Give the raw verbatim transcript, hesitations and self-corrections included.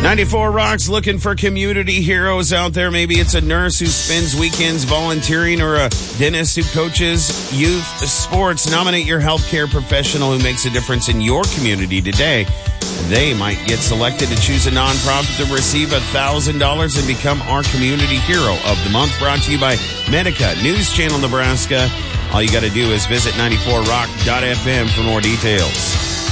ninety-four Rocks looking for community heroes out there. Maybe it's a nurse who spends weekends volunteering or a dentist who coaches youth sports. Nominate your healthcare professional who makes a difference in your community today. They might get selected to choose a nonprofit to receive one thousand dollars and become our community hero of the month. Brought to you by Medica, News Channel Nebraska. All you got to do is visit ninety-four rock dot f m for more details.